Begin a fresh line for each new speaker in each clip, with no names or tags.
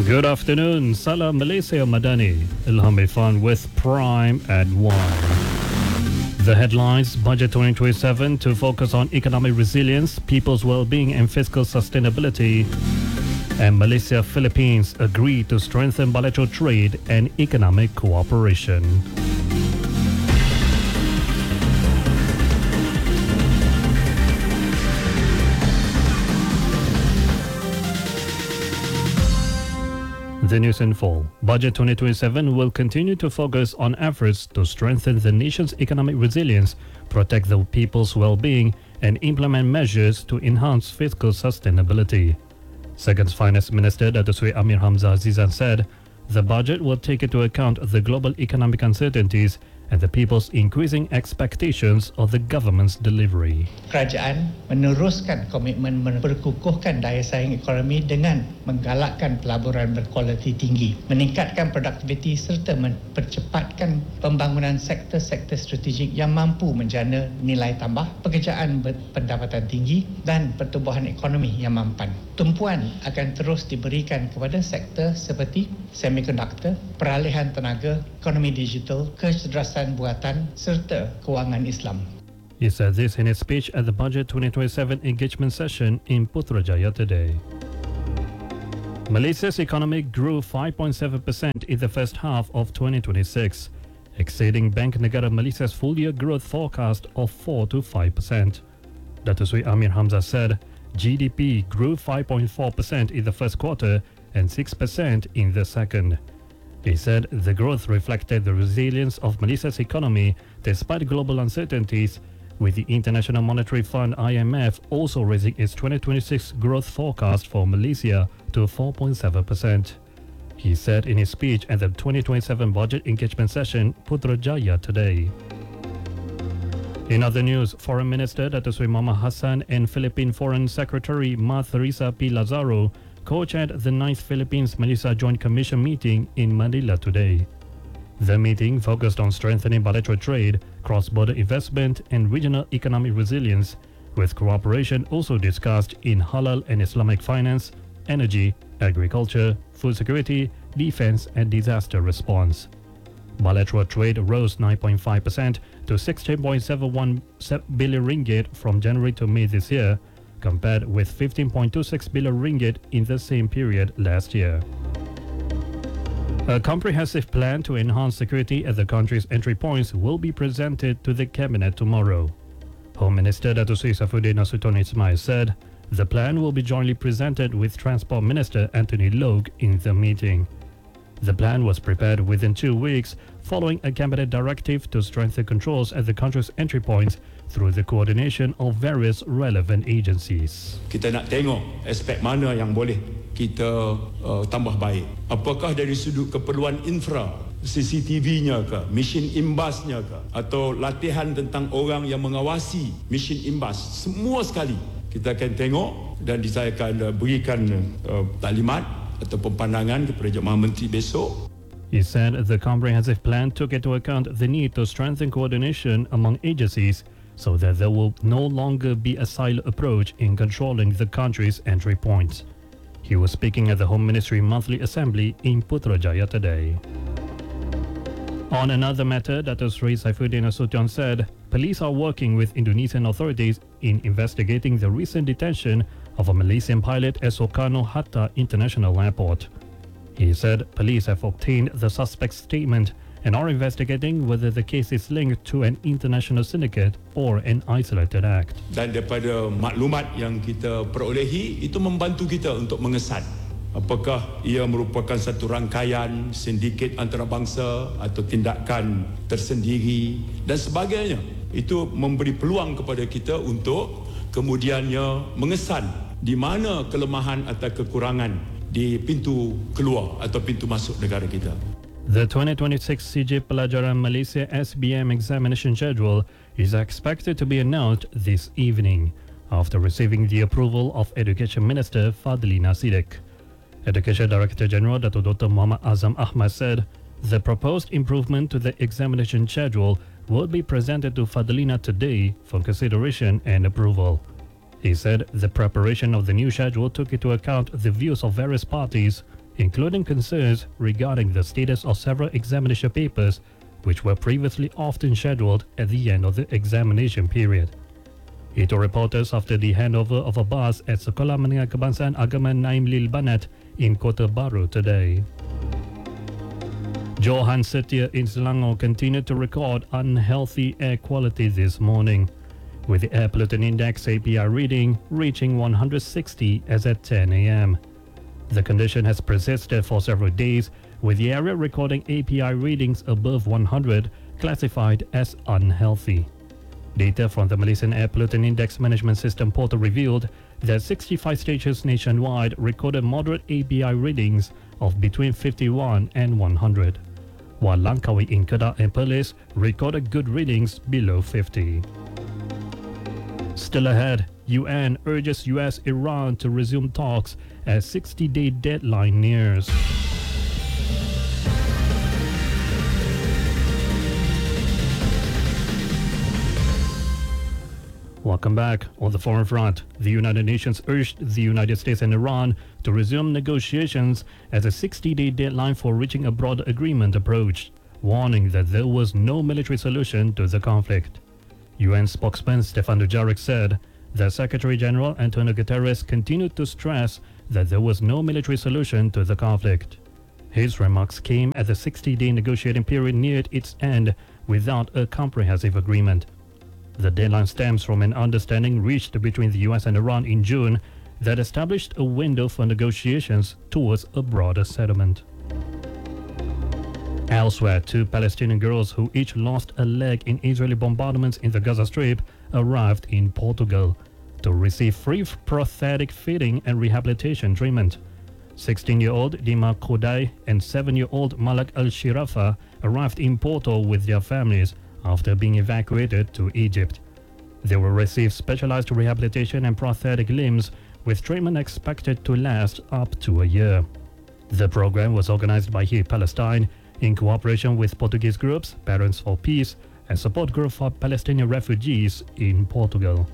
Good afternoon. Salam Malaysia Madani. Ilham Irfan with Prime at 1. The headlines: Budget 2027 to focus on economic resilience, people's well-being and fiscal sustainability. And Malaysia Philippines agree to strengthen bilateral trade and economic cooperation. The news in full. Budget 2027 will continue to focus on efforts to strengthen the nation's economic resilience, protect the people's well-being, and implement measures to enhance fiscal sustainability. Second Finance Minister Dato Sri Amir Hamzah Azizan said the budget will take into account the global economic uncertainties and the people's increasing expectations of the government's delivery.
Kerajaan meneruskan komitmen memperkukuhkan daya saing ekonomi dengan menggalakkan pelaburan berkualiti tinggi, meningkatkan produktiviti serta mempercepatkan pembangunan sektor-sektor strategik yang mampu menjana nilai tambah, pekerjaan berpendapatan tinggi dan pertumbuhan ekonomi yang mampan. Tumpuan akan terus diberikan kepada sektor seperti semikonduktor, peralihan tenaga, ekonomi digital, kecerdasan buatan serta kewangan Islam.
He said this in his speech at the Budget 2027 engagement session in Putrajaya today. Malaysia's economy grew 5.7% in the first half of 2026, exceeding Bank Negara Malaysia's full-year growth forecast of 4 to 5%. Dato Sri Amir Hamzah said GDP grew 5.4% in the first quarter and 6% in the second. He said the growth reflected the resilience of Malaysia's economy despite global uncertainties, with the International Monetary Fund IMF also raising its 2026 growth forecast for Malaysia to 4.7%. He said in his speech at the 2027 budget engagement session Putrajaya today. In other news, Foreign Minister Dato Sri Muhammad Hassan and Philippine Foreign Secretary Ma Theresa P. Lazaro co-chaired the 9th Philippines-Malaysia Joint Commission meeting in Manila today. The meeting focused on strengthening bilateral trade, cross-border investment and regional economic resilience, with cooperation also discussed in halal and Islamic finance, energy, agriculture, food security, defense and disaster response. Bilateral trade rose 9.5% to 16.71 billion ringgit from January to May this year, compared with 15.26 billion ringgit in the same period last year. A comprehensive plan to enhance security at the country's entry points will be presented to the Cabinet tomorrow. Home Minister Dato Sri Saifuddin Nasution Ismail said the plan will be jointly presented with Transport Minister Anthony Loke in the meeting. The plan was prepared within 2 weeks following a cabinet directive to strengthen controls at the country's entry points through the coordination of various relevant agencies.
Kita nak tengok aspek mana yang boleh kita tambah baik. Apakah dari sudut keperluan infra, CCTV-nya ke, mesin imbasnya ke, atau latihan tentang orang yang mengawasi mesin imbas. Semua sekali kita akan tengok dan saya akan berikan taklimat atau pandangan kepada Jemaah Menteri besok.
He said the comprehensive plan took into account the need to strengthen coordination among agencies so that there will no longer be a silo approach in controlling the country's entry points. He was speaking at the Home Ministry Monthly Assembly in Putrajaya today. On another matter, Dato Sri Saifuddin Nasution said police are working with Indonesian authorities in investigating the recent detention of a Malaysian pilot at Soekarno-Hatta International Airport. He said police have obtained the suspect's statement and are investigating whether the case is linked to an international syndicate or an isolated act.
Dan daripada maklumat yang kita perolehi, itu membantu kita untuk mengesan apakah ia merupakan satu rangkaian sindiket antarabangsa atau tindakan tersendiri dan sebagainya. Itu memberi peluang kepada kita untuk kemudiannya mengesan di mana kelemahan atau kekurangan di pintu keluar atau pintu masuk negara kita.
The 2026 CJ Pelajaran Malaysia SBM examination schedule is expected to be announced this evening after receiving the approval of Education Minister Fadlina Siddiq. Education Director General Dato Dr. Muhammad Azam Ahmad said the proposed improvement to the examination schedule will be presented to Fadlina today for consideration and approval. He said the preparation of the new schedule took into account the views of various parties, including concerns regarding the status of several examination papers which were previously often scheduled at the end of the examination period. He told reporters after the handover of a bus at Sekolah Menengah Kebangsaan Agama Naim Lil Banat in Kota Baru today. Johan Setia in Selangor continued to record unhealthy air quality this morning, with the air pollutant index API reading reaching 160 as at 10 a.m. The condition has persisted for several days, with the area recording API readings above 100 classified as unhealthy. Data from the Malaysian Air Pollutant Index Management System portal revealed that 65 stations nationwide recorded moderate API readings of between 51 and 100, while Langkawi in Kedah and Perlis recorded good readings below 50. Still ahead, UN urges US-Iran to resume talks as 60-day deadline nears. Welcome back. On the foreign front, the United Nations urged the United States and Iran to resume negotiations as a 60-day deadline for reaching a broad agreement approached, warning that there was no military solution to the conflict. UN spokesman Stefan Dujarric said that Secretary-General Antonio Guterres continued to stress that there was no military solution to the conflict. His remarks came as the 60-day negotiating period neared its end without a comprehensive agreement. The deadline stems from an understanding reached between the US and Iran in June that established a window for negotiations towards a broader settlement. Elsewhere, 2 Palestinian girls who each lost a leg in Israeli bombardments in the Gaza Strip arrived in Portugal to receive free prosthetic fitting and rehabilitation treatment. 16-year-old Dima Kodai and 7-year-old Malak Al-Shirafa arrived in Porto with their families after being evacuated to Egypt. They will receive specialized rehabilitation and prosthetic limbs, with treatment expected to last up to a year. The program was organized by Heal Palestine in cooperation with Portuguese groups Parents for Peace and Support Group for Palestinian Refugees in Portugal.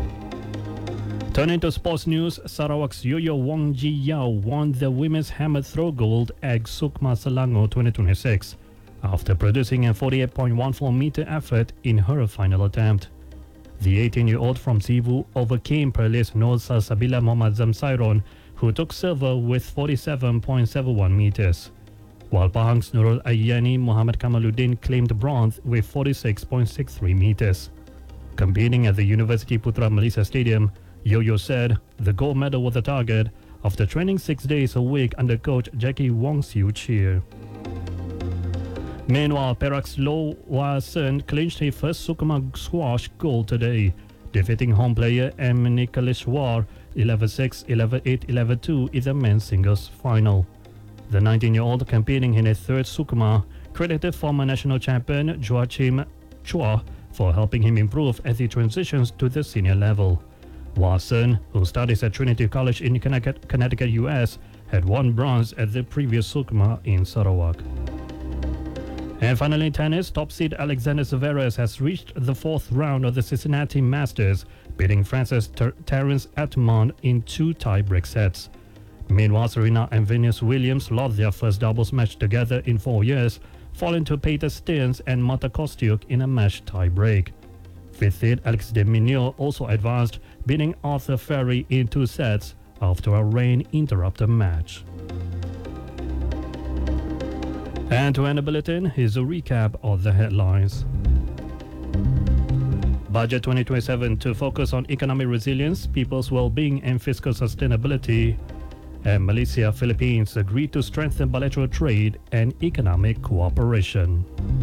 Turning to sports news, Sarawak's Yo-Yo Wong Ji Yao won the women's hammer throw gold at Sukma Selangor 2026 after producing a 48.14-meter effort in her final attempt. The 18-year-old from Sivu overcame Perlis Nur Salsabila Muhammad Zamsairon, who took silver with 47.71 meters, while Pahang's Nurul Ayyani Muhammad Kamaluddin claimed bronze with 46.63 meters. Competing at the University Putra Malaysia Stadium, Yo-Yo said the gold medal was the target after training 6 days a week under coach Jackie Wong Siu Cheer. Meanwhile, Perak's Loh Wah Sen clinched his first Sukma squash gold today, defeating home player M. Nikoleshwar 11-6, 11-8, 11-2 in the men's singles final. The 19-year-old, competing in his third Sukma, credited former national champion Joachim Chua for helping him improve as he transitions to the senior level. Wah Sen, who studies at Trinity College in Connecticut, US, had won bronze at the previous Sukma in Sarawak. And finally, tennis, top seed Alexander Zverev has reached the 4th round of the Cincinnati Masters, beating France's Terence Atmond in 2 tie-break sets. Meanwhile, Serena and Venus Williams lost their first doubles match together in 4 years, falling to Peter Stearns and Marta Kostyuk in a match tie-break. 5th seed Alex de Minaur also advanced, beating Arthur Ferry in 2 sets after a rain-interrupted match. And to end the bulletin, here's a recap of the headlines. Budget 2027 to focus on economic resilience, people's well-being and fiscal sustainability. And Malaysia, Philippines agreed to strengthen bilateral trade and economic cooperation.